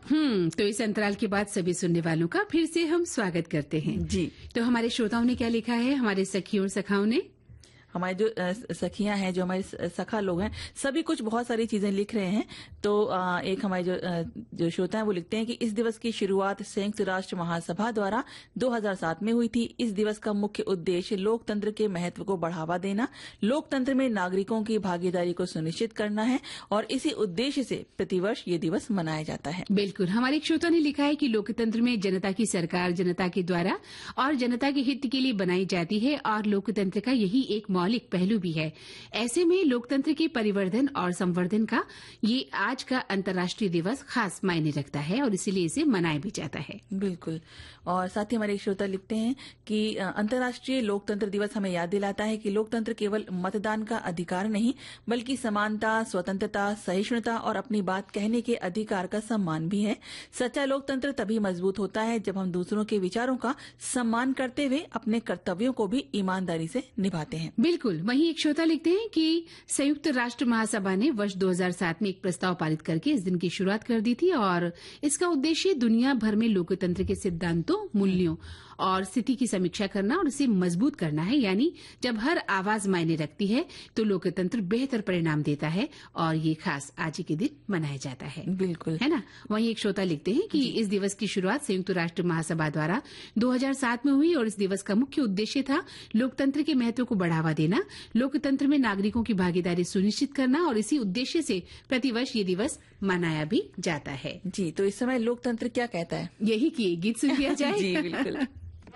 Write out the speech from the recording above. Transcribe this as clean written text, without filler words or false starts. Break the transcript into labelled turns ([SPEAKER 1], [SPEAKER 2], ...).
[SPEAKER 1] तो इस अंतराल के बाद सभी सुनने वालों का फिर से हम स्वागत करते हैं।
[SPEAKER 2] जी।
[SPEAKER 1] तो हमारे श्रोताओं ने क्या लिखा है, हमारे सखियों और सखाओं ने?
[SPEAKER 2] हमारे जो सखियां हैं, जो हमारे सखा लोग हैं, सभी कुछ बहुत सारी चीजें लिख रहे हैं। तो एक हमारे जो श्रोता हैं वो लिखते हैं कि इस दिवस की शुरुआत संयुक्त राष्ट्र महासभा द्वारा 2007 में हुई थी। इस दिवस का मुख्य उद्देश्य लोकतंत्र के महत्व को बढ़ावा देना, लोकतंत्र में नागरिकों की भागीदारी को सुनिश्चित करना है और इसी उद्देश्य से प्रतिवर्ष ये दिवस मनाया जाता है।
[SPEAKER 1] बिल्कुल। हमारे एक श्रोता ने लिखा है कि लोकतंत्र में जनता की सरकार जनता के द्वारा और जनता के हित के लिए बनाई जाती है और लोकतंत्र का यही एक मौलिक पहलू भी है। ऐसे में लोकतंत्र के परिवर्धन और संवर्धन का ये आज का अंतर्राष्ट्रीय दिवस खास मायने रखता है और इसीलिए इसे मनाया भी जाता है।
[SPEAKER 2] बिल्कुल। और साथ ही हमारे एक श्रोता लिखते हैं कि अंतर्राष्ट्रीय लोकतंत्र दिवस हमें याद दिलाता है कि लोकतंत्र केवल मतदान का अधिकार नहीं, बल्कि समानता, स्वतंत्रता, सहिष्णुता और अपनी बात कहने के अधिकार का सम्मान भी है। सच्चा लोकतंत्र तभी मजबूत होता है जब हम दूसरों के विचारों का सम्मान करते हुए अपने कर्तव्यों को भी ईमानदारी से निभाते हैं।
[SPEAKER 1] बिल्कुल। वहीं एक श्रोता लिखते हैं कि संयुक्त राष्ट्र महासभा ने वर्ष 2007 में एक प्रस्ताव पारित करके इस दिन की शुरुआत कर दी थी और इसका उद्देश्य दुनिया भर में लोकतंत्र के सिद्धांतों, मूल्यों और स्थिति की समीक्षा करना और इसे मजबूत करना है। यानी जब हर आवाज मायने रखती है तो लोकतंत्र बेहतर परिणाम देता है और ये खास आज ही के दिन मनाया जाता है।
[SPEAKER 2] बिल्कुल,
[SPEAKER 1] है ना। वहीं एक श्रोता लिखते हैं कि इस दिवस की शुरुआत संयुक्त राष्ट्र महासभा द्वारा 2007 में हुई और इस दिवस का मुख्य उद्देश्य था लोकतंत्र के महत्व को बढ़ावा देना, लोकतंत्र में नागरिकों की भागीदारी सुनिश्चित करना और इसी उद्देश्य से प्रतिवर्ष ये दिवस मनाया भी जाता है।
[SPEAKER 2] जी। तो इस समय लोकतंत्र क्या कहता है,
[SPEAKER 1] यही कि गीत सुन लिया जाए।
[SPEAKER 2] जी बिल्कुल।